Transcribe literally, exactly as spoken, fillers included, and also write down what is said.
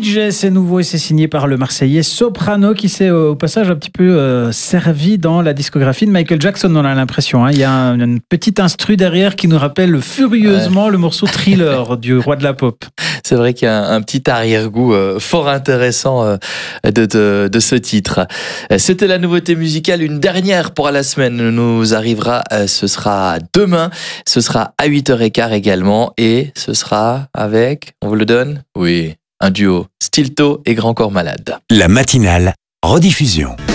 J, c'est nouveau et c'est signé par le Marseillais Soprano qui s'est au passage un petit peu euh, servi dans la discographie de Michael Jackson, on a l'impression. Hein. Il y a un, une petite instru derrière qui nous rappelle furieusement ouais. le morceau Thriller du roi de la pop. C'est vrai qu'il y a un, un petit arrière-goût euh, fort intéressant euh, de, de, de ce titre. C'était la nouveauté musicale. Une dernière pour la semaine nous arrivera. Euh, ce sera demain. Ce sera à huit heures quinze également. Et ce sera avec, on vous le donne ? Oui, un duo, Stilto et Grand Corps Malade. La matinale, rediffusion.